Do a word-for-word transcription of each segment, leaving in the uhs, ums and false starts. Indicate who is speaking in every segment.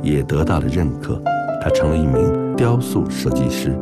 Speaker 1: 也得到了认可，他成了一名雕塑设计师。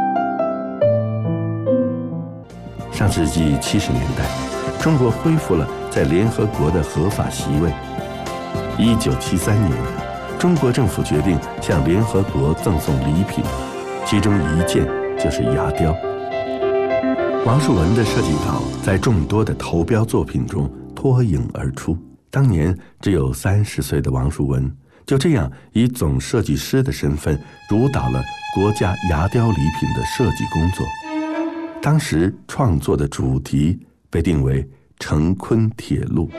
Speaker 1: 上世纪七十年代，中国恢复了在联合国的合法席位。一九七三年，中国政府决定向联合国赠送礼品，其中一件就是牙雕。王树文的设计稿在众多的投标作品中脱颖而出。当年只有三十岁的王树文，就这样以总设计师的身份主导了国家牙雕礼品的设计工作。当时创作的主题被定为成昆铁路。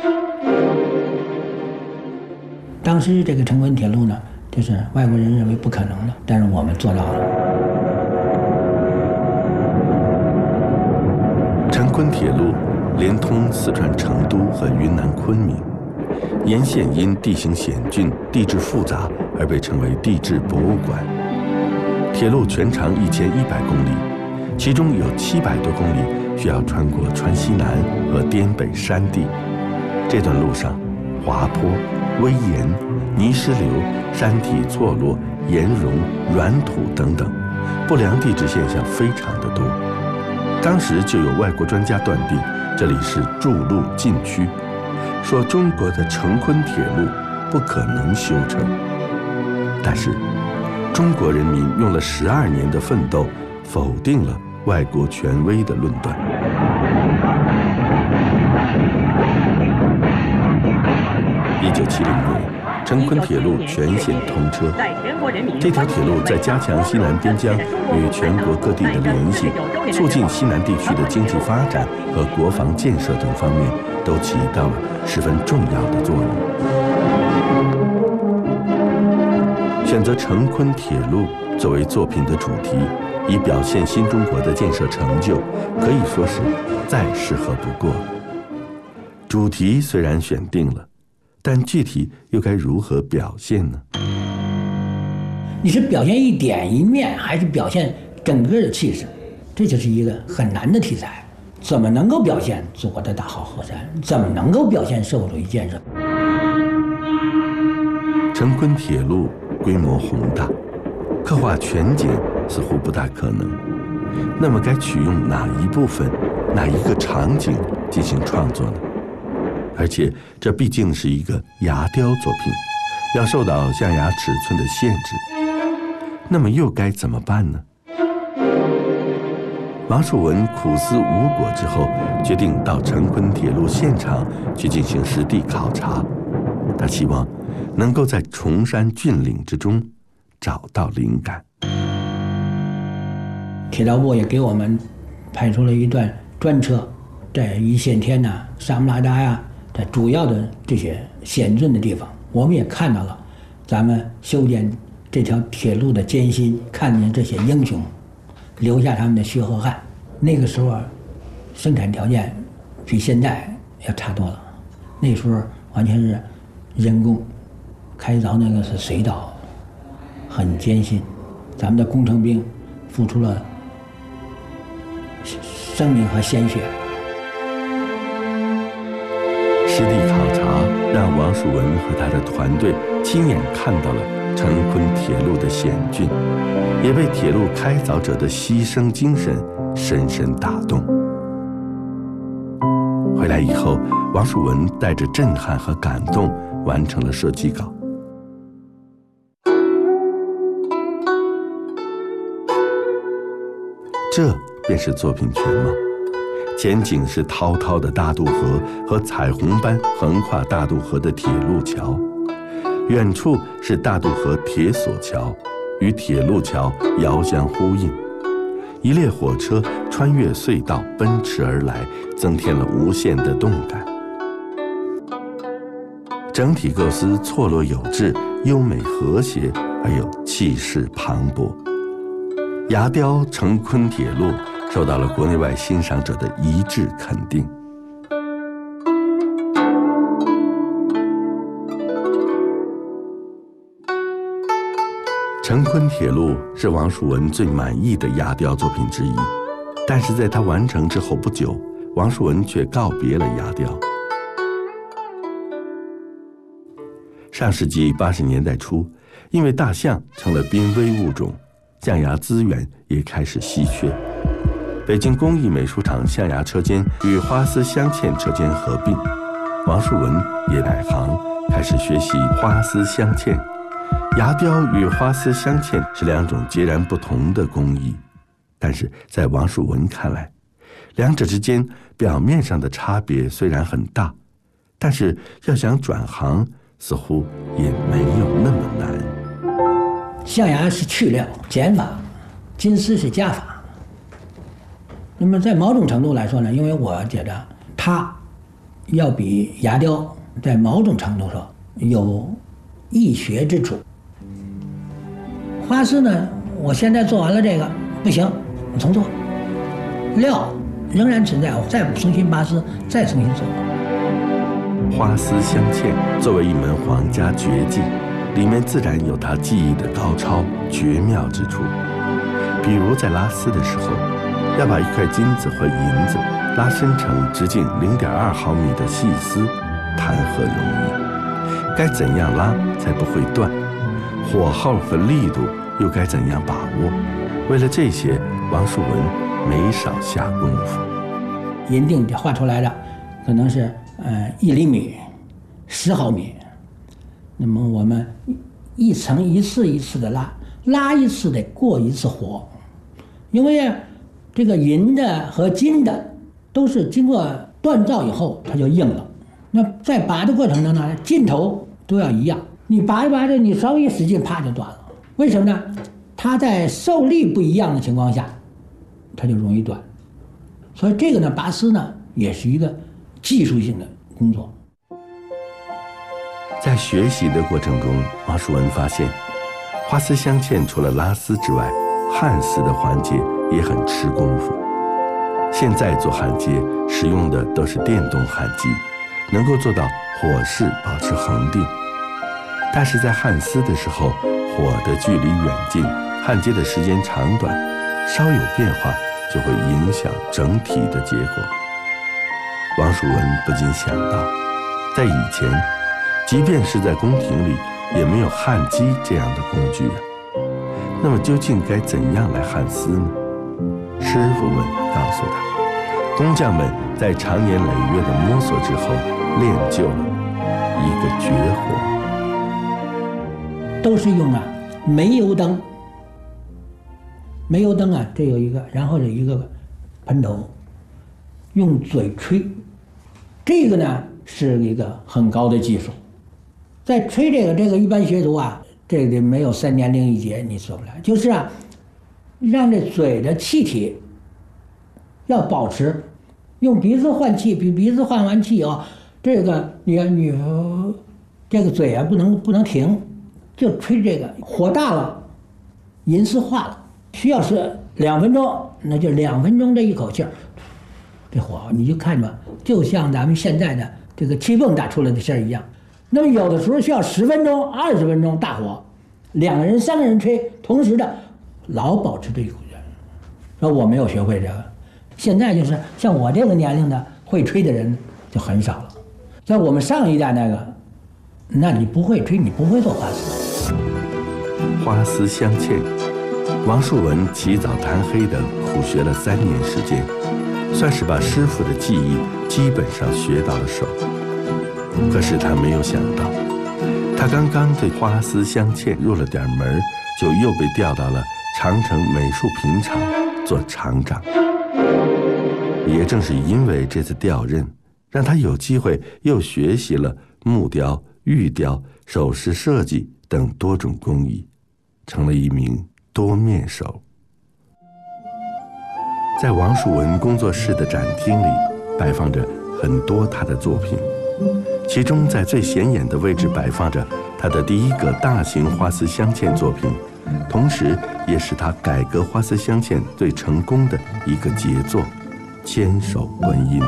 Speaker 2: 当时这个成昆铁路呢，就是外国人认为不可能的，但是我们做到了。
Speaker 1: 成昆铁路连通四川成都和云南昆明，沿线因地形险峻、地质复杂而被称为地质博物馆。铁路全长一千一百公里，其中有七百多公里需要穿过川西南和滇北山地。这段路上，滑坡、危岩、泥石流、山体错落、岩溶、软土等等，不良地质现象非常的多。当时就有外国专家断定这里是筑路禁区，说中国的成昆铁路不可能修成。但是中国人民用了十二年的奋斗，否定了外国权威的论断。一九七零年，成昆铁路全线通车。这条铁路在加强西南边疆与全国各地的联系，促进西南地区的经济发展和国防建设等方面，都起到了十分重要的作用。选择成昆铁路作为作品的主题，以表现新中国的建设成就，可以说是再适合不过。主题虽然选定了，但具体又该如何表现呢？
Speaker 2: 你是表现一点一面，还是表现整个的气势？这就是一个很难的题材。怎么能够表现祖国的大好河山？怎么能够表现社会主义建设？
Speaker 1: 成昆铁路规模宏大，刻画全景似乎不大可能。那么该取用哪一部分、哪一个场景进行创作呢？而且这毕竟是一个牙雕作品，要受到象牙尺寸的限制。那么又该怎么办呢？王树文苦思无果之后，决定到成昆铁路现场去进行实地考察。他希望能够在崇山峻岭之中找到灵感。
Speaker 2: 铁道部也给我们派出了一段专车，在一线天呐、沙姆拉达呀，在主要的这些险峻的地方，我们也看到了咱们修建这条铁路的艰辛，看见这些英雄留下他们的血和汗。那个时候生产条件比现在要差多了，那时候完全是人工开凿，那个是水稻，很艰辛。咱们的工程兵付出了生命和鲜血。
Speaker 1: 实地考察让王树文和他的团队亲眼看到了成昆铁路的险峻，也被铁路开凿者的牺牲精神深深打动。回来以后，王树文带着震撼和感动完成了设计稿。这便是作品全貌。前景是滔滔的大渡河和彩虹般横跨大渡河的铁路桥，远处是大渡河铁索桥，与铁路桥遥相呼应。一列火车穿越隧道奔驰而来，增添了无限的动感。整体构思错落有致，优美和谐，而又气势磅礴。牙雕成昆铁路受到了国内外欣赏者的一致肯定。成昆铁路是王树文最满意的牙雕作品之一，但是在他完成之后不久，王树文却告别了牙雕。上世纪八十年代初， 因为大象成了濒危物种，象牙资源也开始稀缺。北京工艺美术厂象牙车间与花丝镶嵌车间合并，王树文也改行，开始学习花丝镶嵌。牙雕与花丝镶嵌是两种截然不同的工艺，但是在王树文看来，两者之间表面上的差别虽然很大，但是要想转行，似乎也没有那么难。
Speaker 2: 象牙是去料减法，金丝是加法。那么在某种程度来说呢，因为我觉得它要比牙雕在某种程度上有异学之处。花丝呢，我现在做完了这个不行，我重做，料仍然存在，我再重新拔丝，再重新做。
Speaker 1: 花丝镶嵌作为一门皇家绝技，里面自然有它技艺的高超绝妙之处。比如在拉丝的时候，要把一块金子或银子拉伸成直径零点二毫米的细丝，谈何容易？该怎样拉才不会断？火候和力度又该怎样把握？为了这些，王树文没少下功夫。
Speaker 2: 银锭画出来的可能是呃一厘米、十毫米，那么我们一层一次一次的拉，拉一次得过一次火，因为这个银的和金的都是经过锻造以后它就硬了。那在拔的过程中呢，劲头都要一样，你拔着拔着，你稍微一使劲，啪就断了。为什么呢？它在受力不一样的情况下，它就容易断。所以这个呢，拔丝呢也是一个技术性的工作。
Speaker 1: 在学习的过程中，王树文发现，花丝镶嵌除了拉丝之外，焊丝的环节也很吃功夫。现在做焊接使用的都是电动焊机，能够做到火势保持恒定。但是在焊丝的时候，火的距离远近、焊接的时间长短，稍有变化就会影响整体的结果。王树文不禁想到，在以前，即便是在宫廷里，也没有焊机这样的工具啊。那么究竟该怎样来焊丝呢？师傅们告诉他，工匠们在长年累月的摸索之后，练就了一个绝活。
Speaker 2: 都是用啊煤油灯，煤油灯啊，这有一个，然后有一个喷头，用嘴吹，这个呢是一个很高的技术。在吹这个，这个一般学徒啊，这个没有三年零一节你做不了，就是啊，让这嘴的气体要保持，用鼻子换气，比鼻子换完气啊，这个你你这个嘴啊不能不能停。就吹这个，火大了，银丝化了，需要是两分钟，那就两分钟这一口气儿，这火你就看着，就像咱们现在的这个气泵打出来的声儿一样。那么有的时候需要十分钟、二十分钟大火，两个人、三个人吹，同时的老保持这一口气儿。说我没有学会这个，现在就是像我这个年龄的会吹的人就很少了。像我们上一代那个，那你不会吹，你不会做花丝。
Speaker 1: 花丝镶嵌，王树文起早贪黑地苦学了三年时间，算是把师傅的技艺基本上学到了手。可是他没有想到，他刚刚对花丝镶嵌入了点门，就又被调到了长城美术品厂做厂长。也正是因为这次调任，让他有机会又学习了木雕、玉雕、首饰设计等多种工艺，成了一名多面手。在王树文工作室的展厅里，摆放着很多他的作品，其中在最显眼的位置摆放着他的第一个大型花丝镶嵌作品，同时也是他改革花丝镶嵌最成功的一个杰作——千手观音。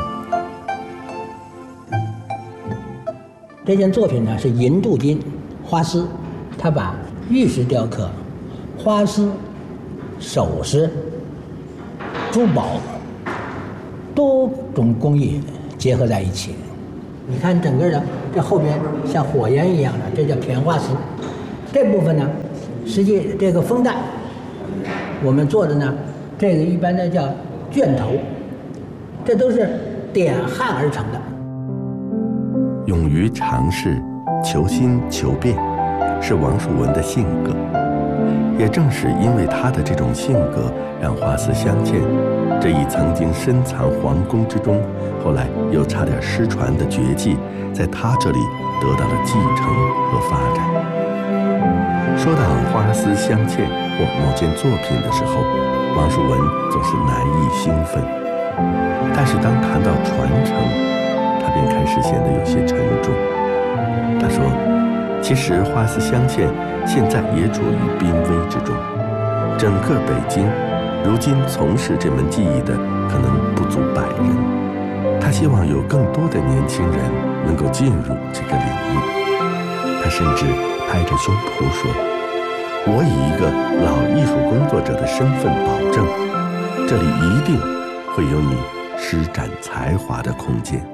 Speaker 2: 这件作品呢是银镀金花丝，他把玉石雕刻、花丝、首饰、珠宝多种工艺结合在一起。你看整个的这后边像火焰一样的，这叫偏花丝。 这部分呢，实际这个风带，我们做的呢，这个一般的叫卷头，这都是点焊而成的。
Speaker 1: 勇于尝试，求新求变，是王树文的性格。也正是因为他的这种性格，让花丝镶嵌这一曾经深藏皇宫之中，后来又差点失传的绝技，在他这里得到了继承和发展。说到花丝镶嵌或某件作品的时候，王树文总是难抑兴奋，但是当谈到传承，他便开始显得有些沉重。他说，其实花丝镶嵌现在也处于濒危之中，整个北京如今从事这门技艺的可能不足百人。他希望有更多的年轻人能够进入这个领域。他甚至拍着胸脯说，我以一个老艺术工作者的身份保证，这里一定会有你施展才华的空间。